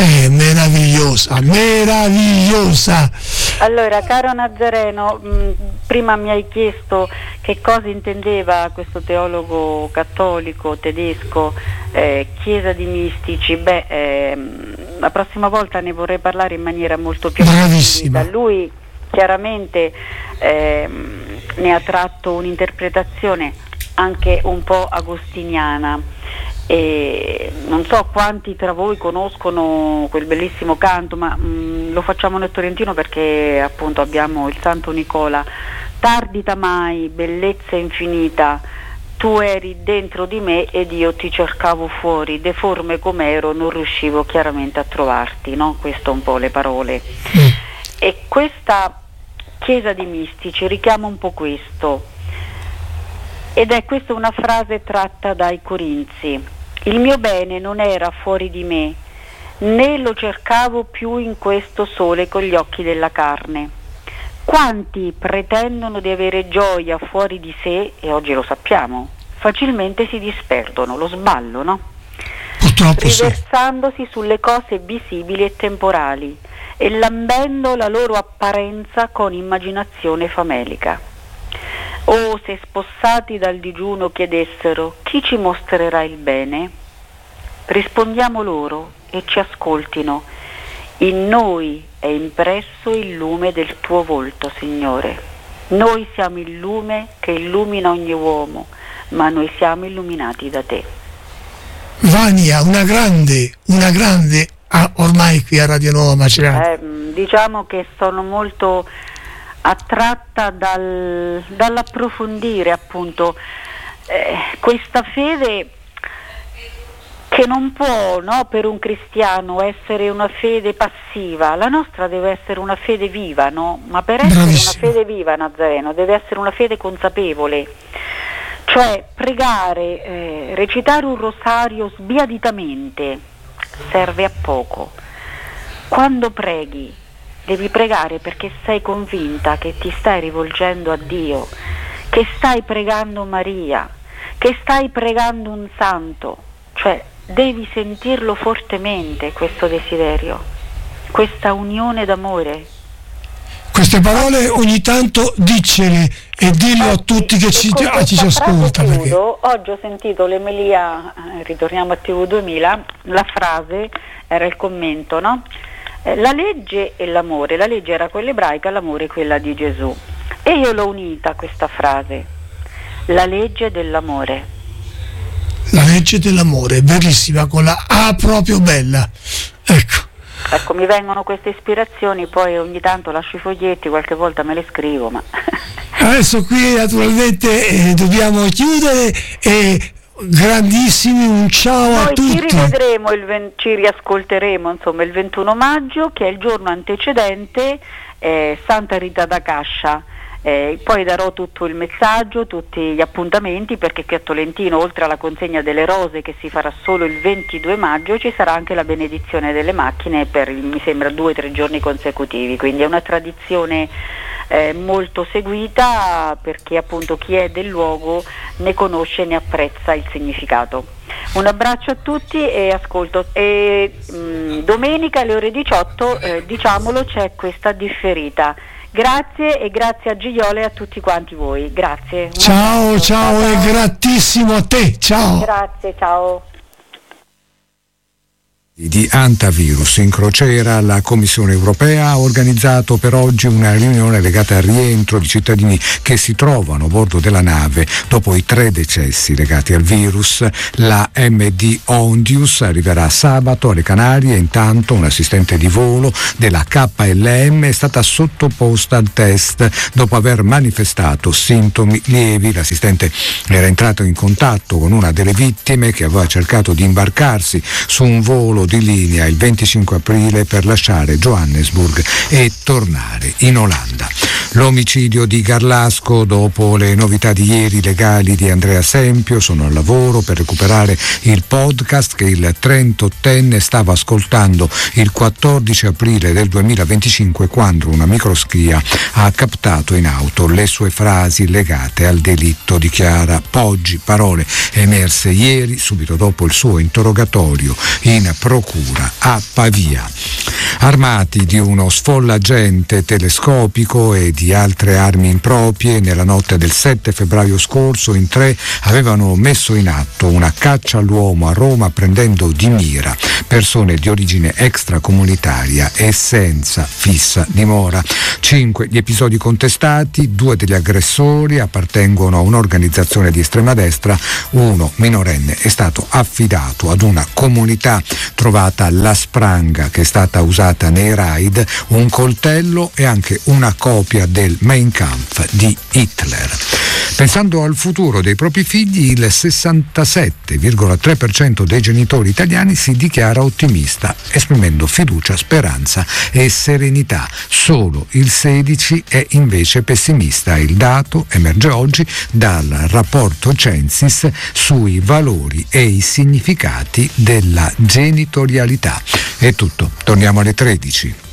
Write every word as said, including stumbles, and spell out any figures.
Eh, meravigliosa, meravigliosa. Allora, caro Nazareno, mh, prima mi hai chiesto che cosa intendeva questo teologo cattolico tedesco, eh, chiesa di mistici. Beh, ehm, la prossima volta ne vorrei parlare in maniera molto più bravissima. Lui chiaramente ehm, ne ha tratto un'interpretazione anche un po' agostiniana. E non so quanti tra voi conoscono quel bellissimo canto, ma mh, lo facciamo nel Torrentino perché appunto abbiamo il Santo Nicola. Tardita mai, bellezza infinita, tu eri dentro di me ed io ti cercavo fuori, deforme com'ero non riuscivo chiaramente a trovarti, no? Questo un po' le parole. Mm. E questa chiesa di mistici richiama un po' questo, ed è questa una frase tratta dai Corinzi: il mio bene non era fuori di me, né lo cercavo più in questo sole con gli occhi della carne. Quanti pretendono di avere gioia fuori di sé, e oggi lo sappiamo, facilmente si disperdono, lo sballo, no? Purtroppo riversandosi sì. sulle cose visibili e temporali e lambendo la loro apparenza con immaginazione famelica. Oh, se spossati dal digiuno chiedessero chi ci mostrerà il bene, rispondiamo loro e ci ascoltino: in noi è impresso il lume del tuo volto, Signore. Noi siamo il lume che illumina ogni uomo, ma noi siamo illuminati da te. Vania, una grande, una grande, ah, ormai qui a Radio Nuova Macerata. Eh, diciamo che sono molto attratta dal, dall'approfondire appunto eh, questa fede che non può, no, per un cristiano essere una fede passiva. La nostra deve essere una fede viva, no? Ma per essere Bravissimo. Una fede viva, Nazareno, deve essere una fede consapevole. Cioè pregare, eh, recitare un rosario sbiaditamente serve a poco. Quando preghi devi pregare perché sei convinta che ti stai rivolgendo a Dio, che stai pregando Maria, che stai pregando un santo. Cioè devi sentirlo fortemente questo desiderio, questa unione d'amore. Queste parole ogni tanto diccele e dillo a tutti che ci, ah, ci, ci ascolta. Perché... Oggi ho sentito l'Emelia, eh, ritorniamo a T V duemila, la frase era il commento, no? Eh, la legge e l'amore, la legge era quella ebraica, l'amore quella di Gesù. E io l'ho unita a questa frase, la legge dell'amore. La legge dell'amore, bellissima, con la A proprio bella. Ecco. Ecco, mi vengono queste ispirazioni, poi ogni tanto lascio i foglietti, qualche volta me le scrivo, ma... Adesso qui naturalmente eh, dobbiamo chiudere e grandissimi un ciao Noi a tutti. Ci rivedremo, il ven- ci riascolteremo insomma il ventuno maggio, che è il giorno antecedente eh, Santa Rita da Cascia. Eh, poi darò tutto il messaggio, tutti gli appuntamenti, perché qui a Tolentino, oltre alla consegna delle rose che si farà solo il ventidue maggio, ci sarà anche la benedizione delle macchine per, mi sembra, due o tre giorni consecutivi. Quindi è una tradizione eh, molto seguita, perché appunto chi è del luogo ne conosce e ne apprezza il significato. Un abbraccio a tutti e ascolto. E mh, domenica alle ore diciotto, eh, diciamolo, c'è questa differita. Grazie e grazie a Gigliola e a tutti quanti voi. Grazie. Ciao, ciao, ciao e grattissimo a te. Ciao. Grazie, ciao. Di Antavirus. In crociera la Commissione europea ha organizzato per oggi una riunione legata al rientro di cittadini che si trovano a bordo della nave dopo i tre decessi legati al virus. La M D Ondius arriverà sabato alle Canarie. Intanto un assistente di volo della K L M è stata sottoposta al test dopo aver manifestato sintomi lievi. L'assistente era entrato in contatto con una delle vittime che aveva cercato di imbarcarsi su un volo di linea il venticinque aprile per lasciare Johannesburg e tornare in Olanda. L'omicidio di Garlasco. Dopo le novità di ieri, i legali di Andrea Sempio sono al lavoro per recuperare il podcast che il trentottenne stava ascoltando il quattordici aprile del duemilaventicinque, quando una microspia ha captato in auto le sue frasi legate al delitto, dichiara Poggi. Parole emerse ieri subito dopo il suo interrogatorio in provincia procura a Pavia. Armati di uno sfollagente telescopico e di altre armi improprie, nella notte del sette febbraio scorso in tre avevano messo in atto una caccia all'uomo a Roma, prendendo di mira persone di origine extracomunitaria e senza fissa dimora. Cinque gli episodi contestati, due degli aggressori appartengono a un'organizzazione di estrema destra, uno minorenne è stato affidato ad una comunità. Trovata la spranga che è stata usata nei raid, un coltello e anche una copia del Mein Kampf di Hitler. Pensando al futuro dei propri figli, il sessantasette virgola tre per cento dei genitori italiani si dichiara ottimista, esprimendo fiducia, speranza e serenità. Solo il sedici è invece pessimista. Il dato emerge oggi dal rapporto Censis sui valori e i significati della genitorialità. È tutto, torniamo alle tredici.